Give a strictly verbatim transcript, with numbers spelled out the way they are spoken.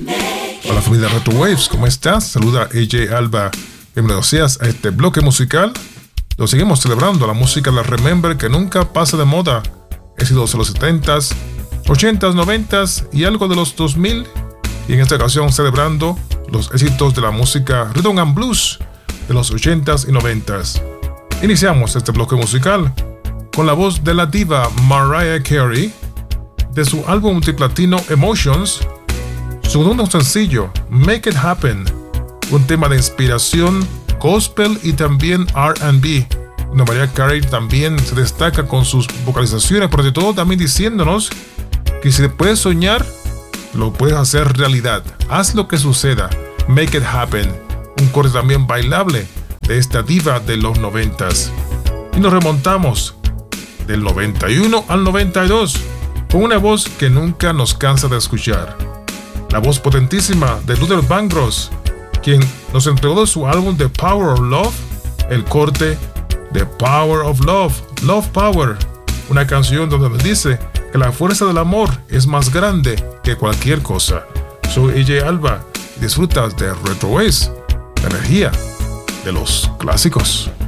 Hola familia Retro Waves, ¿cómo estás? Saluda A J Alba. Bienvenido seas a este bloque musical. Lo seguimos celebrando la música de la Remember que nunca pasa de moda. Éxitos de los setentas, ochentas, noventas y algo de los dos mil. Y en esta ocasión celebrando los éxitos de la música Rhythm and Blues de los ochentas y noventas. Iniciamos este bloque musical con la voz de la diva Mariah Carey de su álbum multiplatino Emotions, su segundo sencillo Make It Happen, un tema de inspiración gospel y también R and B. Mariah Carey también se destaca con sus vocalizaciones, pero de todo también diciéndonos que si puedes soñar, lo puedes hacer realidad. Haz lo que suceda. Make It Happen. Un corte también bailable de esta diva de los noventas. Y nos remontamos del noventa y uno al noventa y dos con una voz que nunca nos cansa de escuchar. La voz potentísima de Luther Vandross, quien nos entregó de su álbum The Power of Love el corte The Power of Love, Love Power, una canción donde nos dice que la fuerza del amor es más grande que cualquier cosa. Soy A J Alba y disfrutas de Retro Waves, la energía de los clásicos.